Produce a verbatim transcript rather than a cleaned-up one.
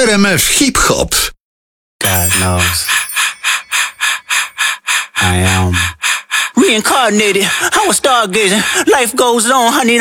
R M F hip-hop. God knows. I am reincarnated. I was stargazing. Life goes on, honey.